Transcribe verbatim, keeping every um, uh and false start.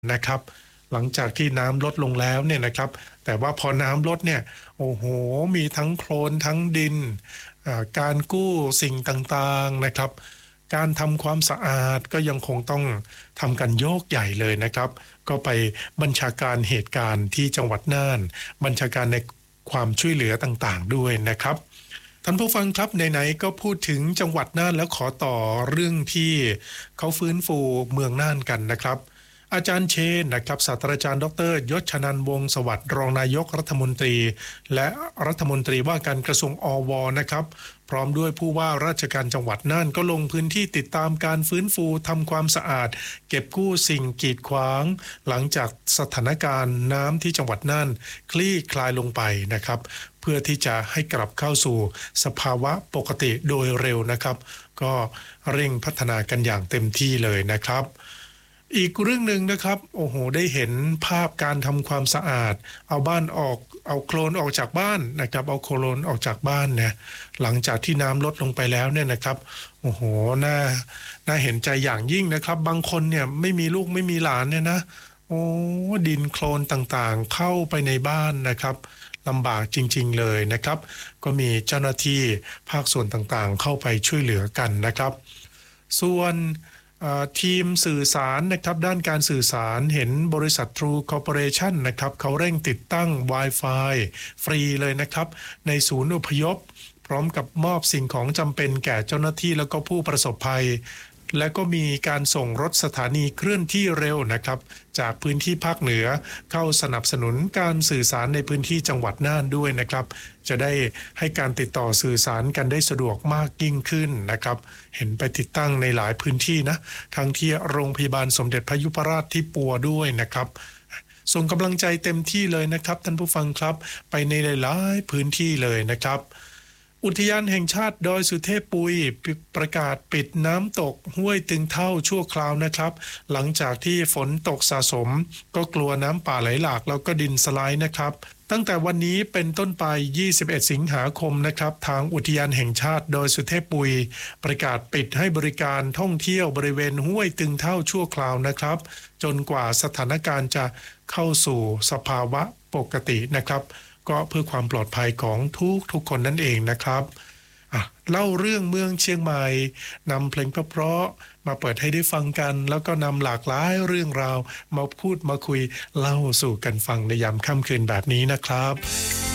นะครับหลังจากที่น้ำลดลงแล้วเนี่ยนะครับแต่ว่าพอน้ำลดเนี่ยโอ้โหมีทั้งโคลนทั้งดินการกู้สิ่งต่างๆนะครับการทำความสะอาดก็ยังคงต้องทำกันโยกใหญ่เลยนะครับก็ไปบัญชาการเหตุการณ์ที่จังหวัดน่านบัญชาการในความช่วยเหลือต่างๆด้วยนะครับท่านผู้ฟังครับไหนๆก็พูดถึงจังหวัดน่านแล้วขอต่อเรื่องที่เขาฟื้นฟูเมืองน่านกันนะครับอาจารย์เชนนะครับศาสตราจารย์ดรยศชนันท์วงศ์สวัสดิ์รองนายกรัฐมนตรีและรัฐมนตรีว่าการกระทรวงอวนะครับพร้อมด้วยผู้ว่าราชการจังหวัดน่านก็ลงพื้นที่ติดตามการฟื้นฟูทำความสะอาดเก็บกู้สิ่งกีดขวางหลังจากสถานการณ์น้ำที่จังหวัดน่านคลี่คลายลงไปนะครับเพื่อที่จะให้กลับเข้าสู่สภาวะปกติโดยเร็วนะครับก็เร่งพัฒนากันอย่างเต็มที่เลยนะครับอีกเรื่องหนึ่งนะครับโอ้โหได้เห็นภาพการทำความสะอาดเอาบ้านออกเอาโคลนออกจากบ้านนะครับเอาโคลนออกจากบ้านเนี่ยหลังจากที่น้ำลดลงไปแล้วเนี่ยนะครับโอ้โหน่าน่าเห็นใจอย่างยิ่งนะครับบางคนเนี่ยไม่มีลูกไม่มีหลานเนี่ยนะโอ้ดินโคลนต่างๆเข้าไปในบ้านนะครับลำบากจริงๆเลยนะครับก็มีเจ้าหน้าที่ภาคส่วนต่างๆเข้าไปช่วยเหลือกันนะครับส่วนทีมสื่อสารนะครับด้านการสื่อสารเห็นบริษัท True Corporation นะครับเขาเร่งติดตั้ง Wi-Fi ฟรีเลยนะครับในศูนย์อพยพพร้อมกับมอบสิ่งของจำเป็นแก่เจ้าหน้าที่แล้วก็ผู้ประสบภัยและก็มีการส่งรถสถานีเคลื่อนที่เร็วนะครับจากพื้นที่ภาคเหนือเข้าสนับสนุนการสื่อสารในพื้นที่จังหวัดน่านด้วยนะครับจะได้ให้การติดต่อสื่อสารกันได้สะดวกมากยิ่งขึ้นนะครับเห็นไปติดตั้งในหลายพื้นที่นะทั้งที่โรงพยาบาลสมเด็จพระยุพราชที่ปัวด้วยนะครับส่งกำลังใจเต็มที่เลยนะครับท่านผู้ฟังครับไปในหลายๆพื้นที่เลยนะครับอุทยานแห่งชาติดอยสุเทพปุยประกาศปิดน้ำตกห้วยตึงเท่าชั่วคราวนะครับหลังจากที่ฝนตกสะสมก็กลัวน้ำป่าไหลหลากแล้วก็ดินสไลด์นะครับตั้งแต่วันนี้เป็นต้นไปยี่สิบเอ็ดสิงหาคมนะครับทางอุทยานแห่งชาติดอยสุเทพปุยประกาศปิดให้บริการท่องเที่ยวบริเวณห้วยตึงเท่าชั่วคราวนะครับจนกว่าสถานการณ์จะเข้าสู่สภาวะปกตินะครับก็เพื่อความปลอดภัยของทุกทุกคนนั่นเองนะครับอ่ะเล่าเรื่องเมืองเชียงใหม่นำเพลงเพราะๆมาเปิดให้ได้ฟังกันแล้วก็นำหลากหลายเรื่องราวมาพูดมาคุยเล่าสู่กันฟังในยามค่ำคืนแบบนี้นะครับ